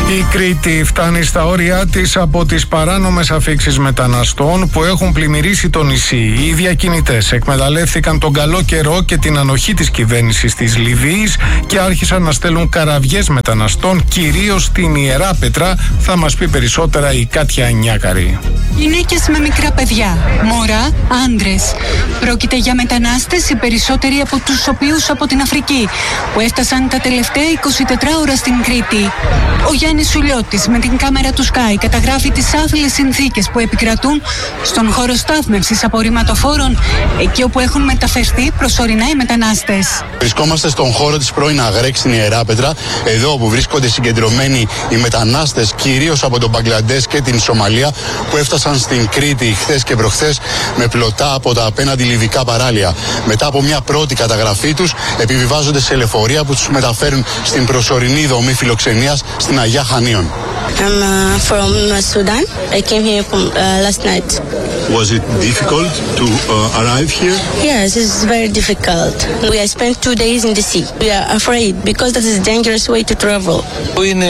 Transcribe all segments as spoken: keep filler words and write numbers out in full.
Η Κρήτη φτάνει στα όρια της από τις παράνομες αφίξεις μεταναστών που έχουν πλημμυρίσει το νησί. Οι διακινητές εκμεταλλεύτηκαν τον καλό καιρό και την ανοχή της κυβέρνησης της Λιβύης και άρχισαν να στέλνουν καραβιές μεταναστών, κυρίως στην Ιεράπετρα. Θα μας πει περισσότερα η Κάτια Νιάκαρη. Γυναίκες με μικρά παιδιά, μωρά, άντρες. Πρόκειται για μετανάστες, οι περισσότεροι από τους οποίους από την Αφρική, που έφτασαν τα τελευταία είκοσι τέσσερις ώρα στην Κρήτη. Ο Γιάννης Σουλιώτης με την κάμερα του Sky καταγράφει τις άθλιες συνθήκες που επικρατούν στον χώρο στάθμευσης απορριμματοφόρων, εκεί όπου έχουν μεταφερθεί προσωρινά οι μετανάστες. Βρισκόμαστε στον χώρο της πρώην Αγρέκ στην Ιεράπετρα, εδώ όπου βρίσκονται συγκεντρωμένοι οι μετανάστες, κυρίως από τον Μπαγκλαντές και την Σομαλία, που έφτασαν στην Κρήτη χθες και προχθές με πλωτά από τα απέναντι λιβικά παράλια. Μετά από μια πρώτη καταγραφή τους, επιβιβάζονται σε λεωφορεία που τους μεταφέρουν στην προσωρινή δομή φιλοξενίας στην Αγιά Χανίων. I'm uh, from Sudan. I came here from, uh, last night. Was it difficult to uh, arrive here? Yes, it's very difficult. We have spent two days in the sea. We are afraid because that is a dangerous way to travel. Είναι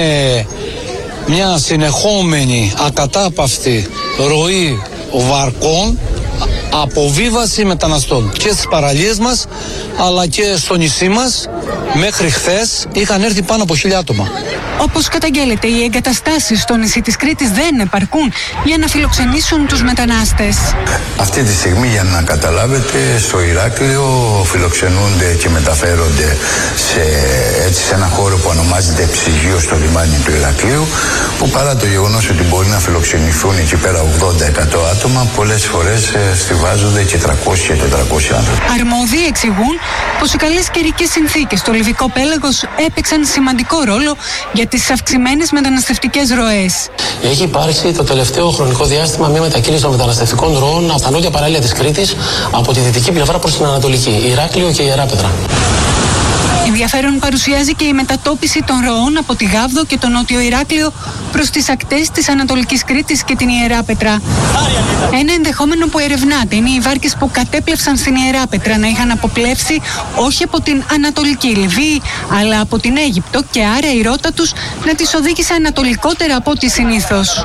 μια συνεχόμενη ακατάπαυστη ροή βαρκών, αποβίβαση μεταναστών και στις παραλίες μας αλλά και στο νησί μας. Μέχρι χθες είχαν έρθει πάνω από χίλια άτομα. Όπως καταγγέλλεται, οι εγκαταστάσεις στο νησί της Κρήτης δεν επαρκούν για να φιλοξενήσουν τους μετανάστες. Αυτή τη στιγμή, για να καταλάβετε, στο Ηράκλειο φιλοξενούνται και μεταφέρονται σε, έτσι, σε ένα χώρο που ονομάζεται ψυγείο στο λιμάνι του Ηρακλείου, που παρά το γεγονός ότι μπορεί να φιλοξενηθούν εκεί πέρα ογδόντα με εκατό άτομα, πολλές φορές ε, στιβάζονται και τριακόσιοι με τετρακόσιοι άνθρωποι. Αρμόδιοι εξηγούν πως οι καλές καιρικές συνθήκες στο λιβικό πέλαγος έπαιξαν σημαντικό ρόλο για τις αυξημένες μεταναστευτικές ροές. Έχει υπάρξει το τελευταίο χρονικό διάστημα μια μετακίνηση των μεταναστευτικών ροών από τα νότια παράλια της Κρήτης, από τη δυτική πλευρά προς την ανατολική, Ηράκλειο και Ιεράπετρα. Ενδιαφέρον παρουσιάζει και η μετατόπιση των ροών από τη Γάβδο και το νότιο Ηράκλειο προς τις ακτές της Ανατολικής Κρήτης και την Ιεράπετρα. Ένα ενδεχόμενο που ερευνάται είναι οι βάρκες που κατέπλευσαν στην Ιεράπετρα να είχαν αποπλέψει όχι από την Ανατολική Λιβύη, αλλά από την Αίγυπτο, και άρα η ρότα τους να τις οδήγησε ανατολικότερα από ό,τι συνήθως.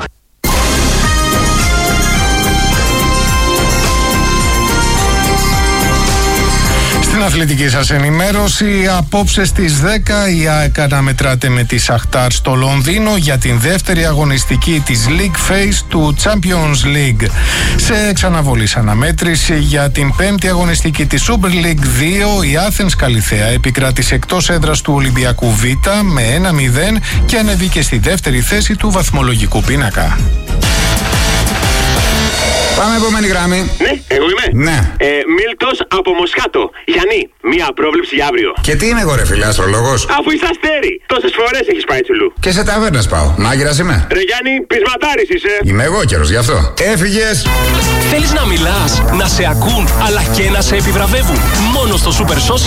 Στην αθλητική σας ενημέρωση, απόψε στις δέκα η ΑΕΚ αναμετράται με τη Σαχτάρ στο Λονδίνο για την δεύτερη αγωνιστική της League Phase του Champions League. Σε εξαναβολής αναμέτρηση για την πέμπτη αγωνιστική της Super League δύο, η Athens Καλιθέα επικράτησε εκτός έδρας του Ολυμπιακού Β με ένα μηδέν και ανεβήκε στη δεύτερη θέση του βαθμολογικού πίνακα. Πάμε επόμενη γραμμή. Ναι, εγώ είμαι. Ναι. Ε, Μίλτος από Μοσχάτο. Γιάννη, μία πρόβλεψη για αύριο. Και τι είμαι εγώ, ρε φίλε, αστρολόγος? Αφού είσαι αστέρι. Τόσες φορές έχεις πάει τσουλού. Και σε ταβέρνες πάω. Μάγειρας είμαι. Ρε Γιάννη, πεισματάρης είσαι. Είμαι εγώ καιρός, γι' αυτό. Έφυγες. Θέλεις να μιλάς, να σε ακούν, αλλά και να σε επιβραβεύουν. Μόνο στο Super Social.